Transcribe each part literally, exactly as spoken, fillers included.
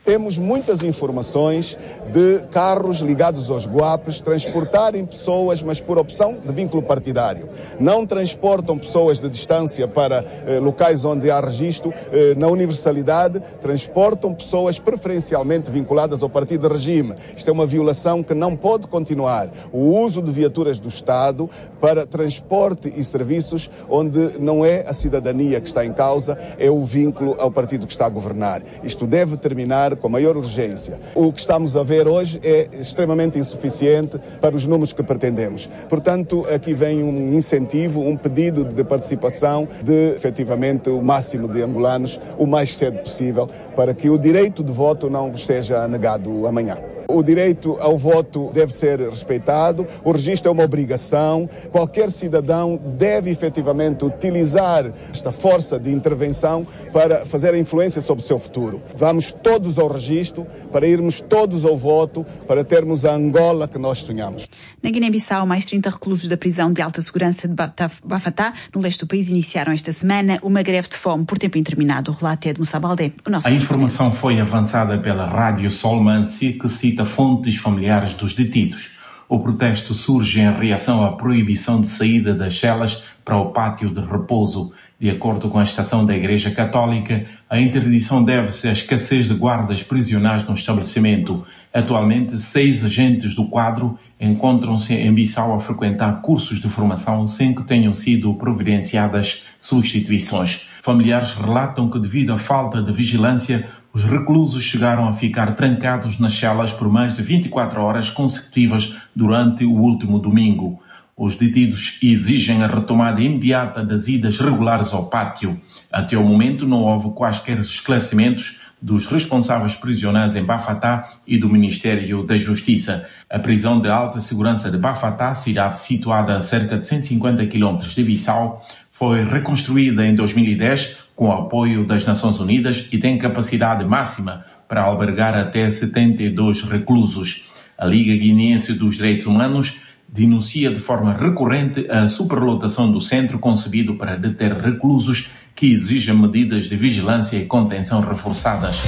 temos muitas informações de carros ligados aos guapes transportarem pessoas, mas por opção de vínculo partidário. Não transportam pessoas de distância para eh, locais onde há registro. Eh, na universalidade, transportam pessoas preferencialmente vinculadas ao partido de regime. Isto é uma violação que não pode continuar. O uso de viaturas do Estado para transporte e serviços onde não é a cidadania que está em causa, é o vínculo ao partido que está a governar. Isto deve terminar com a maior urgência. O que estamos a ver hoje é extremamente insuficiente para os números que pretendemos. Portanto, aqui vem um incentivo, um pedido de participação de, efetivamente, o máximo de angolanos o mais cedo possível, para que o direito de voto não vos seja negado amanhã. O direito ao voto deve ser respeitado, o registro é uma obrigação, qualquer cidadão deve efetivamente utilizar esta força de intervenção para fazer a influência sobre o seu futuro. Vamos todos ao registro, para irmos todos ao voto, para termos a Angola que nós sonhamos. Na Guiné-Bissau, mais trinta reclusos da prisão de alta segurança de Bafatá, no leste do país, iniciaram esta semana uma greve de fome por tempo indeterminado. O relato é de Moussa Baldé. A informação foi avançada pela Rádio Solmansi, que cita fontes familiares dos detidos. O protesto surge em reação à proibição de saída das celas para o pátio de repouso. De acordo com a estação da Igreja Católica, a interdição deve-se à escassez de guardas prisionais no estabelecimento. Atualmente, seis agentes do quadro encontram-se em Bissau a frequentar cursos de formação sem que tenham sido providenciadas substituições. Familiares relatam que, devido à falta de vigilância, os reclusos chegaram a ficar trancados nas celas por mais de vinte e quatro horas consecutivas durante o último domingo. Os detidos exigem a retomada imediata das idas regulares ao pátio. Até o momento não houve quaisquer esclarecimentos dos responsáveis prisionais em Bafatá e do Ministério da Justiça. A prisão de alta segurança de Bafatá, cidade situada a cerca de cento e cinquenta quilómetros de Bissau, foi reconstruída em dois mil e dez com o apoio das Nações Unidas e tem capacidade máxima para albergar até setenta e dois reclusos. A Liga Guineense dos Direitos Humanos denuncia de forma recorrente a superlotação do centro concebido para deter reclusos que exigem medidas de vigilância e contenção reforçadas.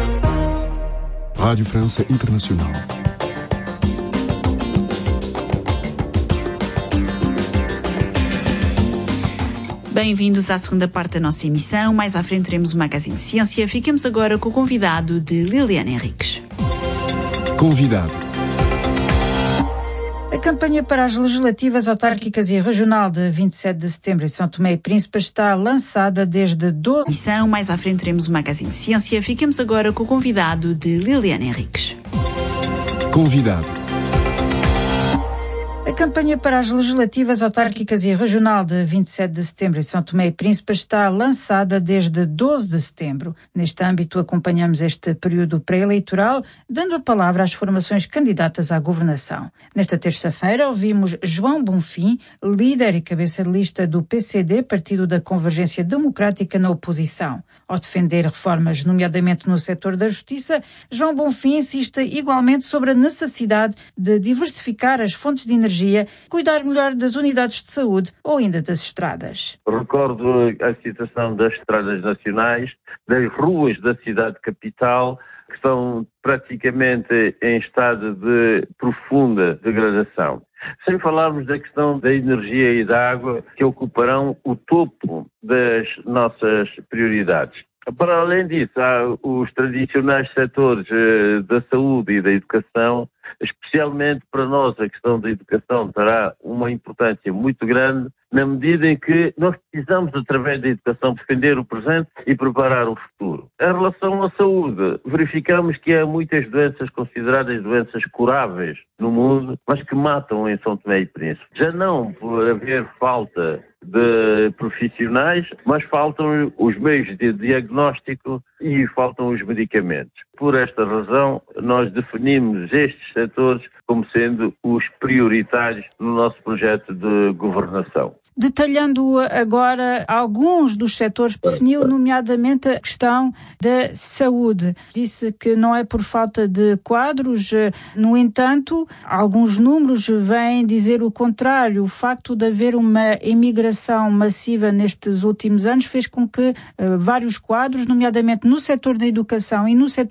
Rádio França Internacional. Bem-vindos à segunda parte da nossa emissão. Mais à frente teremos o Magazine de Ciência. Fiquemos agora com o convidado de Liliana Henriques. Convidado. A campanha para as legislativas autárquicas e regional de vinte e sete de setembro em São Tomé e Príncipe está lançada desde doze... Emissão. Mais à frente teremos o Magazine de Ciência. Fiquemos agora com o convidado de Liliana Henriques. Convidado. A campanha para as legislativas autárquicas e regional de vinte e sete de setembro em São Tomé e Príncipe está lançada desde doze de setembro. Neste âmbito, acompanhamos este período pré-eleitoral, dando a palavra às formações candidatas à governação. Nesta terça-feira, ouvimos João Bonfim, líder e cabeça de lista do P C D, Partido da Convergência Democrática na oposição. Ao defender reformas, nomeadamente no setor da justiça, João Bonfim insiste igualmente sobre a necessidade de diversificar as fontes de energia, cuidar melhor das unidades de saúde ou ainda das estradas. Recordo a situação das estradas nacionais, das ruas da cidade capital, que estão praticamente em estado de profunda degradação. Sem falarmos da questão da energia e da água, que ocuparão o topo das nossas prioridades. Para além disso, há os tradicionais setores eh, da saúde e da educação. Especialmente para nós a questão da educação terá uma importância muito grande, na medida em que nós precisamos, através da educação, defender o presente e preparar o futuro. Em relação à saúde, verificamos que há muitas doenças consideradas doenças curáveis no mundo, mas que matam em São Tomé e Príncipe. Já não por haver falta de profissionais, mas faltam os meios de diagnóstico e faltam os medicamentos. Por esta razão, nós definimos estes setores como sendo os prioritários no nosso projeto de governação. Detalhando agora alguns dos setores, definiu nomeadamente a questão da saúde. Disse que não é por falta de quadros, no entanto, alguns números vêm dizer o contrário. O facto de haver uma imigração massiva nestes últimos anos fez com que uh, vários quadros, nomeadamente no setor da educação e no setor